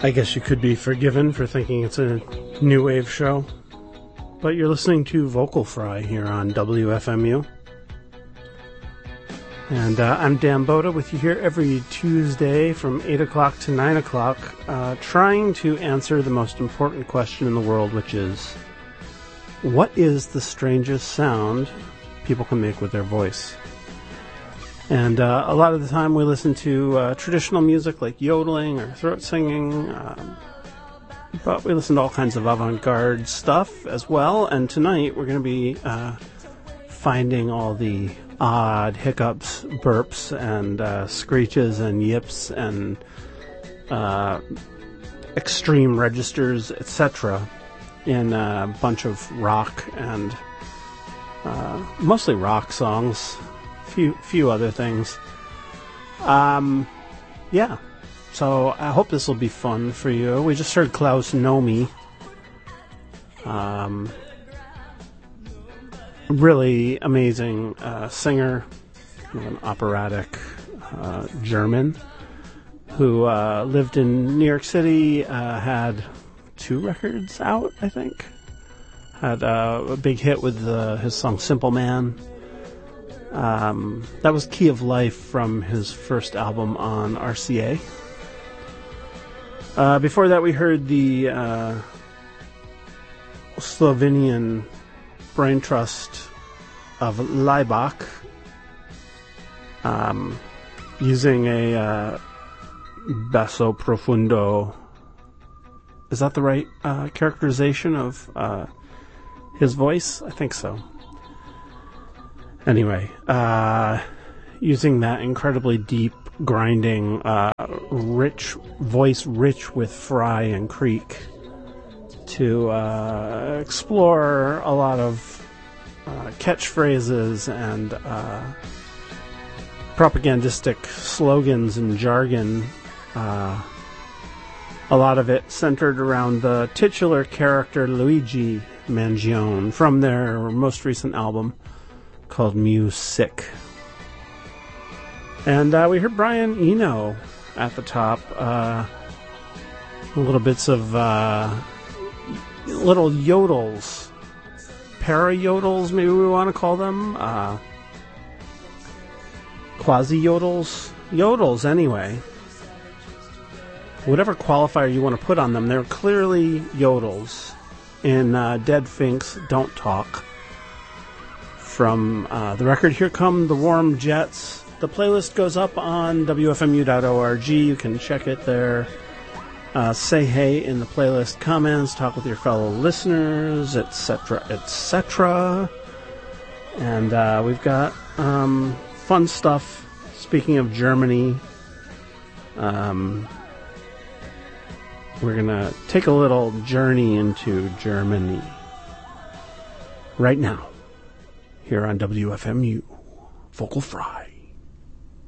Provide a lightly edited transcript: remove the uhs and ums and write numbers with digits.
I guess you could be forgiven for thinking it's a new wave show, but you're listening to Vocal Fry here on WFMU. And I'm Dan Boda with you here every Tuesday from 8 o'clock to 9 o'clock, trying to answer the most important question in the world, which is, what is the strangest sound people can make with their voice? And a lot of the time we listen to traditional music like yodeling or throat singing, but we listen to all kinds of avant-garde stuff as well. And tonight we're going to be finding all the odd hiccups, burps, and screeches and yips and extreme registers, etc. in a bunch of rock and mostly rock songs. Few other things. Yeah. So I hope this will be fun for you. We just heard Klaus Nomi. Really amazing singer, an operatic German who lived in New York City, had 2 records out, I think. Had a big hit with his song Simple Man. That was Key of Life from his first album on RCA. Before that we heard the Slovenian Brain Trust of Laibach, using a basso profundo. Is that the right characterization of his voice? I think so. Anyway, using that incredibly deep, grinding, rich with Fry and Creek to explore a lot of catchphrases and propagandistic slogans and jargon. A lot of it centered around the titular character Luigi Mangione from their most recent album called Music. And we heard Brian Eno at the top. Little bits of little yodels. Para-yodels, maybe we want to call them. Quasi-yodels. Yodels, anyway. Whatever qualifier you want to put on them, they're clearly yodels in Dead Finks Don't Talk. From the record Here Come the Warm Jets. The playlist goes up on WFMU.org. You can check it there. Say hey in the playlist comments. Talk with your fellow listeners, etc., etc. And we've got fun stuff. Speaking of Germany, we're going to take a little journey into Germany right now. Here on WFMU, Vocal Fry.